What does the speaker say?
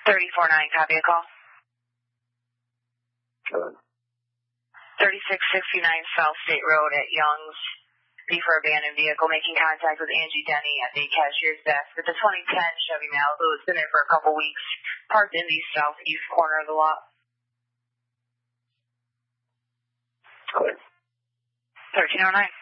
349, copy a call. Good. 3669 South State Road at Young's. B for abandoned vehicle, making contact with Angie Denny at the cashier's desk. It's a 2010 Chevy Malibu. It's been there for a couple weeks. Parked in the southeast corner of the lot. Good. 1309.